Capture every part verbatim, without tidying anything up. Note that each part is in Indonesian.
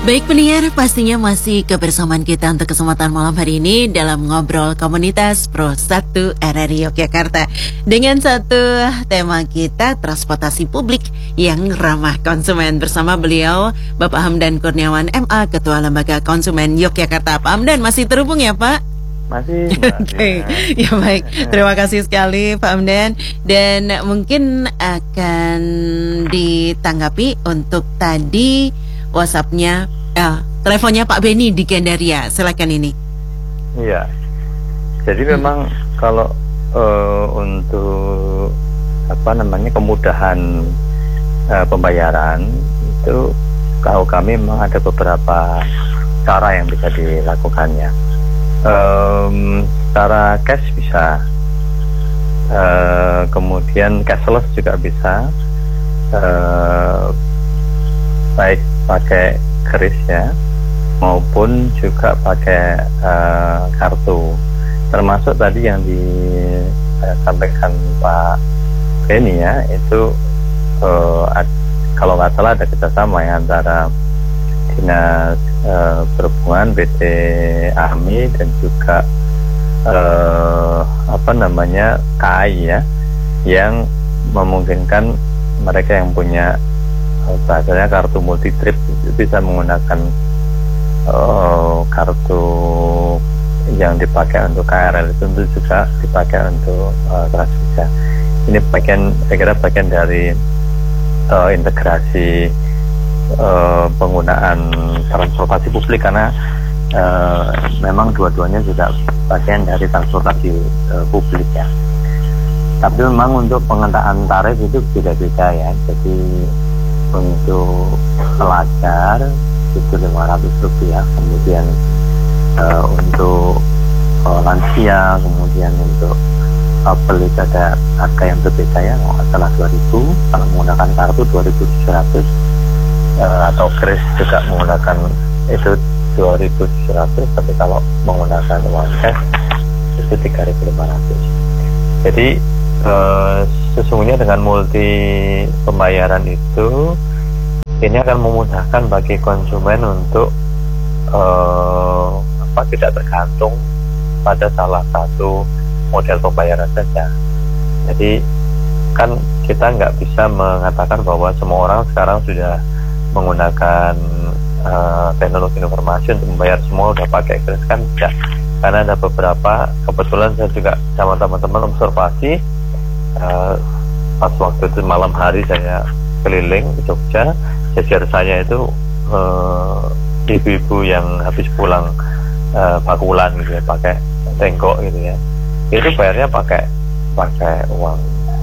Baik pendengar, pastinya masih kebersamaan kita untuk kesempatan malam hari ini dalam ngobrol komunitas Pro satu R R I Yogyakarta dengan satu tema kita transportasi publik yang ramah konsumen bersama beliau Bapak Hamdan Kurniawan M A Ketua Lembaga Konsumen Yogyakarta. Pak Hamdan masih terhubung ya Pak? Masih. Oke, okay. Ya baik. Terima kasih sekali Pak Hamdan. Dan mungkin akan ditanggapi untuk tadi WhatsApp-nya, eh, teleponnya Pak Beni di Gandaria. Silakan ini. Iya. Jadi hmm. memang kalau uh, untuk apa namanya kemudahan uh, pembayaran itu, kalau kami memang ada beberapa cara yang bisa dilakukannya. Um, cara cash bisa, uh, kemudian cashless juga bisa, uh, baik pakai kris ya, maupun juga pakai uh, kartu. Termasuk tadi yang disampaikan Pak Beni ya, itu uh, ad, kalau nggak salah ada kerjasama ya antara Dinas uh, Perhubungan, B T A M I dan juga uh, apa namanya K A I ya, yang memungkinkan mereka yang punya bahasanya kartu multi trip bisa menggunakan uh, kartu yang dipakai untuk K R L, tentu juga dipakai untuk uh, Transvisa. Ini bagian, saya kira bagian dari uh, integrasi uh, penggunaan transportasi publik, karena uh, memang dua-duanya juga bagian dari transportasi uh, publik ya. Tapi memang untuk pengenaan tarif itu beda-beda ya. Jadi untuk pelajar itu lima ratus rupiah, kemudian uh, untuk uh, lansia, kemudian untuk couple itu ada harga yang berbeda ya, salah dua ribu, kalau menggunakan kartu dua ribu tujuh ratus, uh, atau kris juga menggunakan itu dua ribu tujuh ratus, tapi kalau menggunakan uang cash itu tiga ribu lima ratus. Jadi Uh, sesungguhnya dengan multi pembayaran itu, ini akan memudahkan bagi konsumen untuk uh, apa tidak tergantung pada salah satu model pembayaran saja. Jadi kan kita nggak bisa mengatakan bahwa semua orang sekarang sudah menggunakan uh, teknologi informasi untuk membayar, semua udah pakai kris, kan tidak. Karena ada beberapa, kebetulan saya juga sama teman-teman observasi. Uh, pas waktu itu malam hari saya keliling di Jogja, jajar saya itu uh, ibu-ibu yang habis pulang uh, bakulan gitu ya, pakai tengkok gitu ya, itu bayarnya pakai pakai uang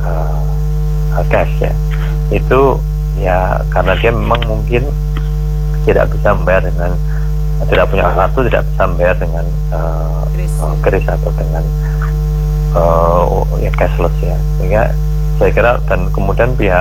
uh, cash ya. Itu ya karena dia memang mungkin tidak bisa membayar dengan, tidak punya kartu, tidak bisa membayar dengan uh, kris atau dengan Uh, ya cashless ya, sehingga saya kira, dan kemudian pihak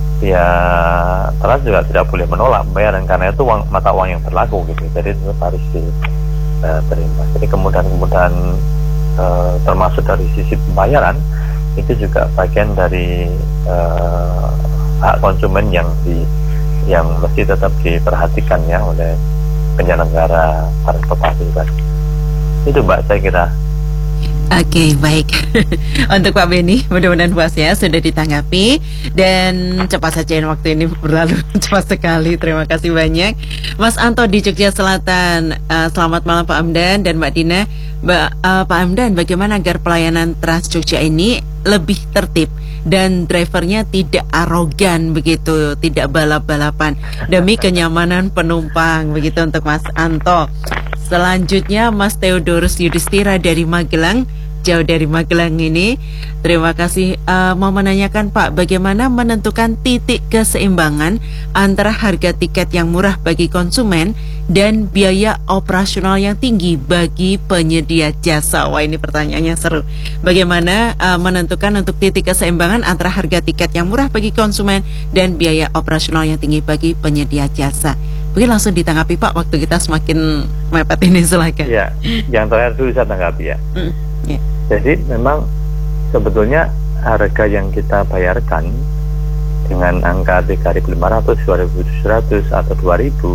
pihak trans juga tidak boleh menolak pembayaran karena itu uang, mata uang yang berlaku gitu, jadi itu harus diterima. Uh, jadi kemudahan-kemudahan uh, termasuk dari sisi pembayaran itu juga bagian dari uh, hak konsumen yang di yang mesti tetap diperhatikan ya oleh penyelenggara transportasi kan. Itu Mbak, saya kira. Oke, okay, baik. Untuk Pak Beni, mudah-mudahan puas ya, sudah ditanggapi. Dan cepat saja waktu ini berlalu cepat sekali. Terima kasih banyak Mas Anto di Jogja Selatan. uh, Selamat malam Pak Hamdan dan Mbak Dina. Mbak, uh, Pak Hamdan, bagaimana agar pelayanan Trans Jogja ini lebih tertib dan drivernya tidak arogan begitu, tidak balap-balapan, demi kenyamanan penumpang begitu untuk Mas Anto. Selanjutnya Mas Theodorus Yudhistira dari Magelang, jauh dari Magelang ini. Terima kasih, uh, mau menanyakan Pak, bagaimana menentukan titik keseimbangan antara harga tiket yang murah bagi konsumen dan biaya operasional yang tinggi bagi penyedia jasa. Wah, ini pertanyaannya seru. Bagaimana uh, menentukan untuk titik keseimbangan antara harga tiket yang murah bagi konsumen dan biaya operasional yang tinggi bagi penyedia jasa? Mungkin langsung ditanggapi Pak, waktu kita semakin mepet ini, silakan. Ya, yang terakhir dulu saya tanggapi ya. Mm, yeah. Jadi memang sebetulnya harga yang kita bayarkan dengan angka tiga ribu lima ratus, dua ribu tujuh ratus atau dua ribu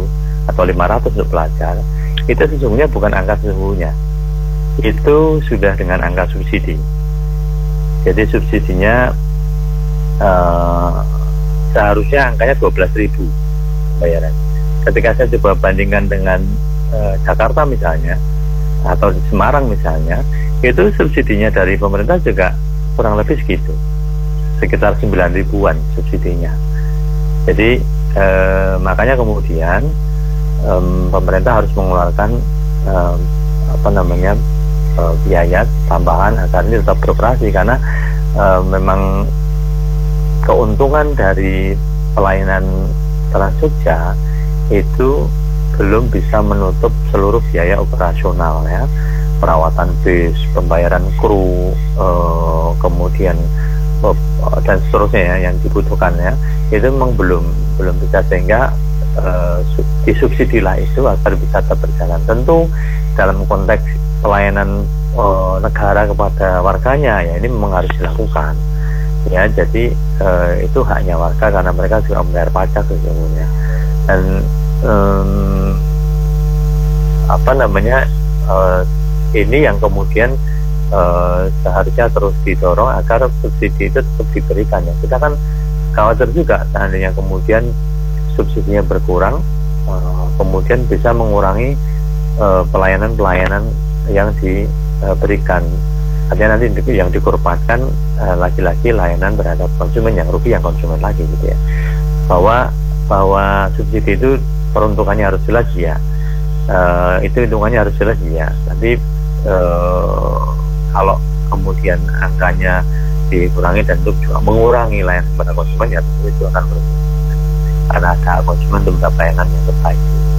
atau lima ratus untuk pelajar, itu sesungguhnya bukan angka sesungguhnya, itu sudah dengan angka subsidi. Jadi subsidinya uh, seharusnya angkanya dua belas ribu bayaran. Ketika saya coba bandingkan dengan uh, Jakarta misalnya, atau di Semarang misalnya, itu subsidinya dari pemerintah juga kurang lebih segitu, sekitar sembilan ribuan subsidinya. Jadi eh, makanya kemudian eh, pemerintah harus mengeluarkan eh, apa namanya eh, biaya tambahan agar ini tetap beroperasi, karena eh, memang keuntungan dari pelayanan Trans Jogja itu belum bisa menutup seluruh biaya operasional ya, perawatan bis, pembayaran kru, eh, kemudian eh, dan seterusnya ya yang dibutuhkan ya, itu memang belum belum bisa, sehingga eh, disubsidilah itu agar bisa tetap berjalan. Tentu dalam konteks pelayanan eh, negara kepada warganya ya, ini memang harus dilakukan ya. Jadi eh, itu haknya warga karena mereka juga membayar pajak sesungguhnya, dan eh, apa namanya eh, ini yang kemudian uh, seharusnya terus didorong agar subsidi itu tetap diberikan ya. Kita kan khawatir juga seandainya kemudian subsidinya berkurang, uh, kemudian bisa mengurangi uh, pelayanan-pelayanan yang diberikan. Artinya nanti yang dikorbankan uh, lagi-lagi layanan terhadap konsumen, yang rugi yang konsumen lagi gitu ya. Bahwa bahwa subsidi itu peruntukannya harus jelas ya. Uh, itu hitungannya harus jelas ya. Tapi Uh, kalau kemudian angkanya dikurangi dan itu juga mengurangi layanan kepada konsumen, ya tentu itu akan berubah karena ada konsumen untuk mendapat layanan yang terbaik.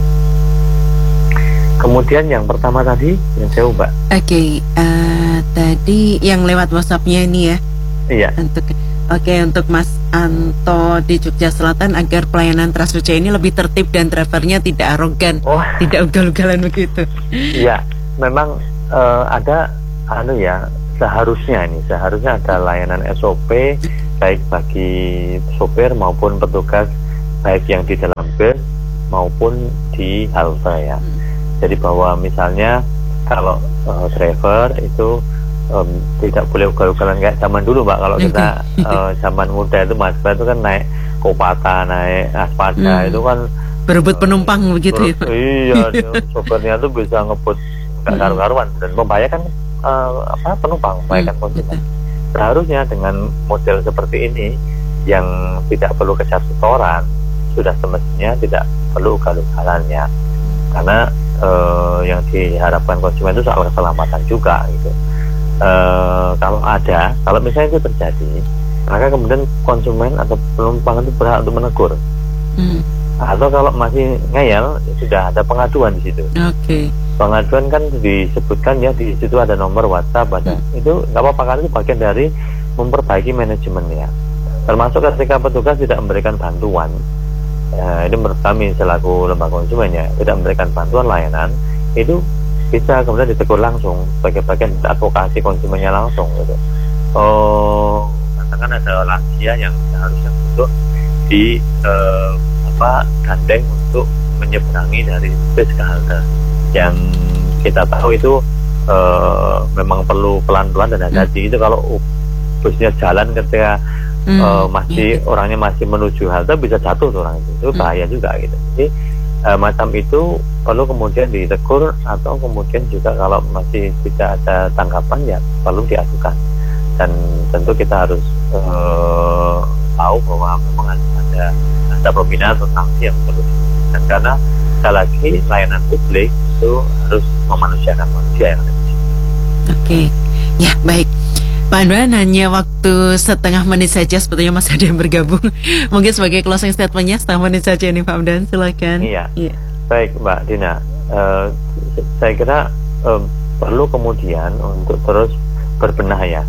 Kemudian yang pertama tadi yang saya ubah. Oke, okay, uh, tadi yang lewat WhatsApp-nya ini ya. Iya. Untuk Oke, okay, untuk Mas Anto di Jogja Selatan, agar pelayanan Trans Jogja ini lebih tertib dan drivernya tidak arogan, oh. tidak ugal-ugalan begitu. Iya, memang Uh, ada anu ya, seharusnya ini seharusnya ada layanan S O P baik bagi sopir maupun petugas, baik yang di dalam bus maupun di halte ya. Jadi bahwa misalnya kalau uh, driver itu um, tidak boleh ugal-ugalan kayak zaman dulu Mbak. Kalau kita uh, zaman muda itu Mas itu kan naik Kopata, naik Aspada, hmm. itu kan berebut penumpang uh, begitu ya. Iya, sopirnya tuh bisa ngebut gak karu-karuan dan membahayakan uh, apa penumpang, membahayakan konsumen. Seharusnya dengan model seperti ini yang tidak perlu kejar setoran, sudah semestinya tidak perlu ugal-ugalannya, karena uh, yang diharapkan konsumen itu soal keselamatan juga gitu. Uh, kalau ada, kalau misalnya itu terjadi, maka kemudian konsumen atau penumpang itu berhak untuk menegur. Hmm. Atau kalau masih ngeyel, sudah ada pengaduan di situ. Oke. Okay. Pengaduan kan disebutkan ya, di situ ada nomor WhatsApp, ada hmm. itu nggak apa-apa, kan itu bagian dari memperbaiki manajemennya. Termasuk ketika petugas tidak memberikan bantuan, ya, ini menurut kami selaku lembaga konsumen ya, tidak memberikan bantuan layanan, itu bisa kemudian ditegur langsung sebagai bagian advokasi konsumennya langsung gitu. Oh, katakan ada lansia yang seharusnya untuk di eh, apa gandeng untuk menyeberangi dari bis ke halte, yang kita tahu itu uh, memang perlu pelan-pelan dan hati-hati. Hmm. Itu kalau busnya jalan ketika hmm. uh, masih hmm. orangnya masih menuju halte, bisa jatuh tuh orang itu, itu bahaya hmm. juga gitu. Jadi uh, macam itu perlu kemudian ditegur, atau kemudian juga kalau masih tidak ada tanggapan ya perlu diadukan. Dan tentu kita harus uh, tahu bahwa memang ada ada pembinaan atau sanksi yang perlu dilakukan, karena sekali lagi layanan publik itu harus memanusiakan manusia yang ada di sini. Oke, ya baik. Pak Andwan, hanya waktu setengah menit saja, sebetulnya masih ada yang bergabung. Mungkin sebagai closing statementnya setengah menit saja nih Pak Andwan, silakan. Iya. iya. Baik Mbak Dina, uh, saya kira uh, perlu kemudian untuk terus berbenah ya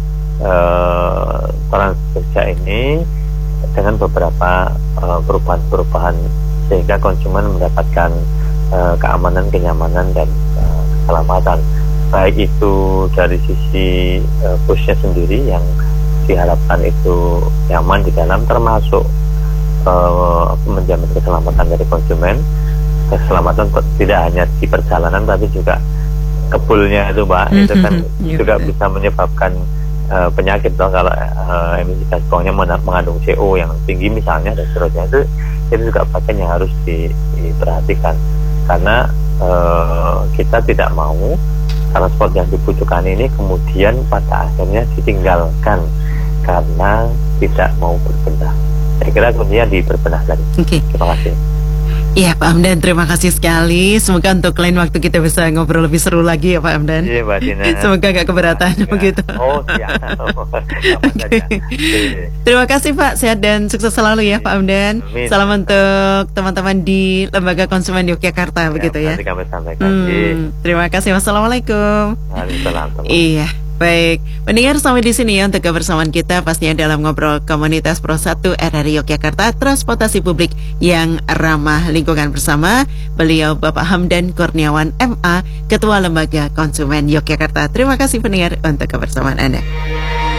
uh, Trans Jogja ini dengan beberapa uh, perubahan-perubahan, sehingga konsumen mendapatkan uh, keamanan, kenyamanan, dan uh, keselamatan. Baik itu dari sisi uh, busnya sendiri yang diharapkan itu nyaman di dalam, termasuk uh, menjamin keselamatan dari konsumen, keselamatan tidak hanya di perjalanan tapi juga kebulnya itu Mbak, itu kan Ya, juga betul. bisa menyebabkan uh, penyakit toh kalau uh, emisi gas buangnya mengandung C O yang tinggi misalnya dan seterusnya, itu itu juga bagian yang harus di, diperhatikan karena uh, kita tidak mau transport yang dibutuhkan ini kemudian pada akhirnya ditinggalkan karena tidak mau berbenah. Saya kira kuncinya di berbenah tadi. Oke. Terima kasih. Iya Pak Hamdan, terima kasih sekali. Semoga untuk lain waktu kita bisa ngobrol lebih seru lagi ya Pak Hamdan. Iya Mbak Dina. Semoga gak keberatan Enggak. begitu. Oh iya. Sama saja. Iya. Terima kasih Pak, sehat dan sukses selalu ya Pak Hamdan. Amin. Salam untuk teman-teman di Lembaga Konsumen Yogyakarta begitu ya. Nanti kami sampaikan. Iya. Hmm, terima kasih. Wassalamualaikum. Waalaikumsalam. Iya, baik. Mendengar sampai di sini ya untuk kebersamaan kita pastinya dalam ngobrol komunitas Pro satu R R I Yogyakarta, transportasi publik yang ramah lingkungan bersama beliau Bapak Hamdan Kurniawan M A, Ketua Lembaga Konsumen Yogyakarta. Terima kasih pendengar untuk kebersamaan Anda.